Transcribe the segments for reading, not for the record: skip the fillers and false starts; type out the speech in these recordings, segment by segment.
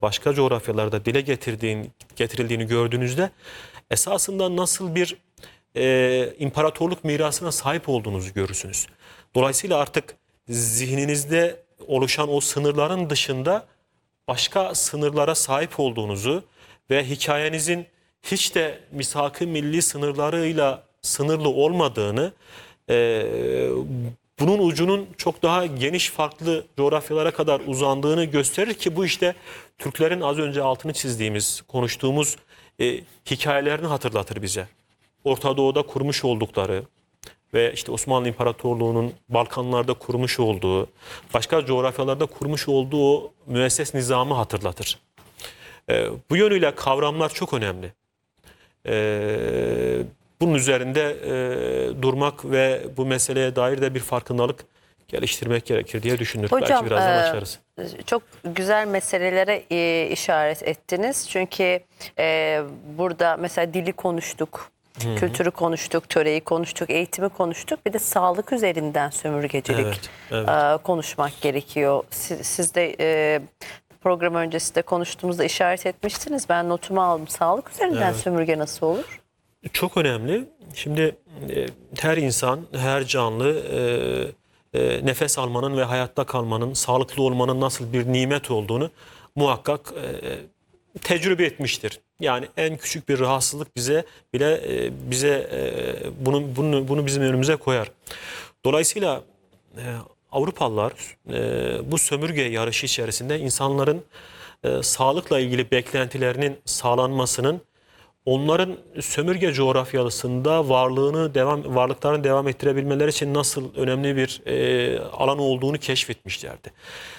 başka coğrafyalarda dile getirildiğini gördüğünüzde esasında nasıl bir imparatorluk mirasına sahip olduğunuzu görürsünüz. Dolayısıyla artık zihninizde oluşan o sınırların dışında başka sınırlara sahip olduğunuzu ve hikayenizin hiç de misak-ı milli sınırlarıyla sınırlı olmadığını, bunun ucunun çok daha geniş farklı coğrafyalara kadar uzandığını gösterir ki bu işte Türklerin az önce altını çizdiğimiz, konuştuğumuz hikayelerini hatırlatır bize. Orta Doğu'da kurmuş oldukları ve işte Osmanlı İmparatorluğu'nun Balkanlarda kurmuş olduğu, başka coğrafyalarda kurmuş olduğu o müesses nizamı hatırlatır. Bu yönüyle kavramlar çok önemli. Bunun üzerinde durmak ve bu meseleye dair de bir farkındalık geliştirmek gerekir diye düşünür. Hocam, belki birazdan açarız. Çok güzel meselelere işaret ettiniz. Çünkü burada mesela dili konuştuk, kültürü konuştuk, töreyi konuştuk, eğitimi konuştuk. Bir de sağlık üzerinden sömürgecilik konuşmak gerekiyor. Siz de program öncesinde konuştuğumuzda işaret etmiştiniz. Ben notumu aldım. Sağlık üzerinden sömürge nasıl olur? Çok önemli. Şimdi her insan, her canlı nefes almanın ve hayatta kalmanın, sağlıklı olmanın nasıl bir nimet olduğunu muhakkak tecrübe etmiştir. Yani en küçük bir rahatsızlık bize bunu bizim önümüze koyar. Dolayısıyla Avrupalılar bu sömürge yarışı içerisinde insanların sağlıkla ilgili beklentilerinin sağlanmasının onların sömürge coğrafyasında varlıklarını devam ettirebilmeleri için nasıl önemli bir alan olduğunu keşfetmişlerdi.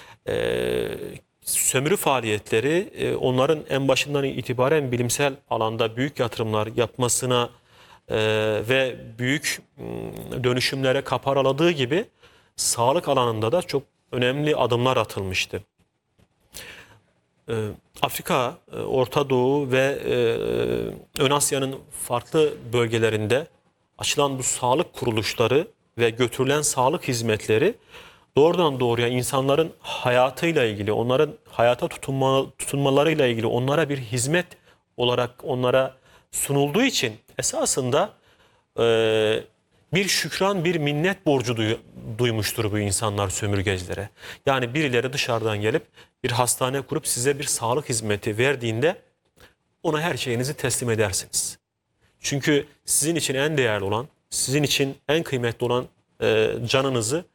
Sömürü faaliyetleri onların en başından itibaren bilimsel alanda büyük yatırımlar yapmasına ve büyük dönüşümlere kapı araladığı gibi sağlık alanında da çok önemli adımlar atılmıştı. Afrika, Orta Doğu ve Ön Asya'nın farklı bölgelerinde açılan bu sağlık kuruluşları ve götürülen sağlık hizmetleri doğrudan doğruya insanların hayatıyla ilgili, onların hayata tutunmalarıyla ilgili onlara bir hizmet olarak onlara sunulduğu için esasında bir şükran, bir minnet borcu duymuştur bu insanlar sömürgecilere. Yani birileri dışarıdan gelip bir hastane kurup size bir sağlık hizmeti verdiğinde ona her şeyinizi teslim edersiniz. Çünkü sizin için en değerli olan, sizin için en kıymetli olan canınızı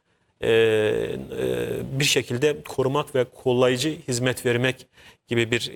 bir şekilde korumak ve kollayıcı hizmet vermek gibi bir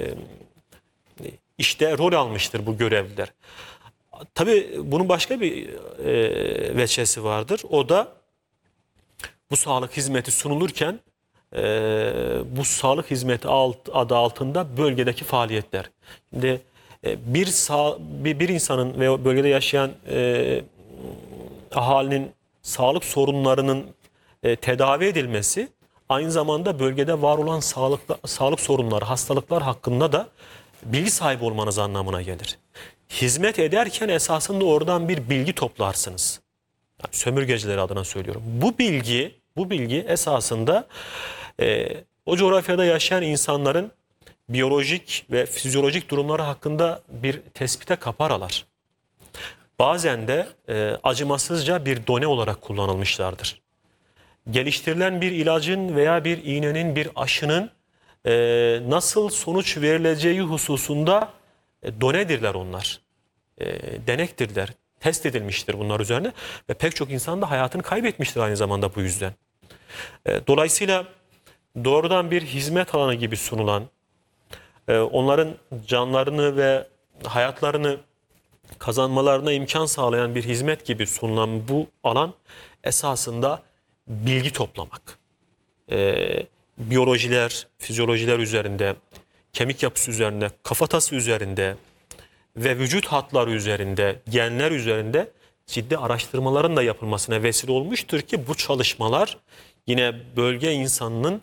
işte rol almıştır bu görevliler. Tabii bunun başka bir veçesi vardır. O da bu sağlık hizmeti sunulurken bu sağlık hizmeti adı altında bölgedeki faaliyetler. Şimdi bir insanın ve bölgede yaşayan ahalinin sağlık sorunlarının tedavi edilmesi aynı zamanda bölgede var olan sağlık sorunları, hastalıklar hakkında da bilgi sahibi olmanız anlamına gelir. Hizmet ederken esasında oradan bir bilgi toplarsınız. Yani sömürgeciler adına söylüyorum. Bu bilgi esasında o coğrafyada yaşayan insanların biyolojik ve fizyolojik durumları hakkında bir tespite kapı aralar. Bazen de acımasızca bir done olarak kullanılmışlardır. Geliştirilen bir ilacın veya bir iğnenin, bir aşının nasıl sonuç verileceği hususunda donedirler onlar. Denektirler. Test edilmiştir bunlar üzerine ve pek çok insan da hayatını kaybetmiştir aynı zamanda bu yüzden. Dolayısıyla doğrudan bir hizmet alanı gibi sunulan, onların canlarını ve hayatlarını kazanmalarına imkan sağlayan bir hizmet gibi sunulan bu alan esasında bilgi toplamak. Biyolojiler, fizyolojiler üzerinde, kemik yapısı üzerinde, kafatası üzerinde ve vücut hatları üzerinde, genler üzerinde ciddi araştırmaların da yapılmasına vesile olmuştur ki bu çalışmalar yine bölge insanının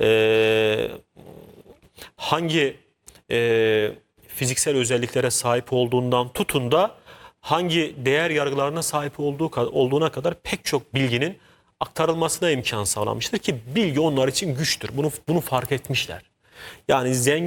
hangi fiziksel özelliklere sahip olduğundan tutun da hangi değer yargılarına sahip olduğuna kadar pek çok bilginin aktarılmasına imkan sağlamıştır ki bilgi onlar için güçtür. Bunu fark etmişler. Yani zengin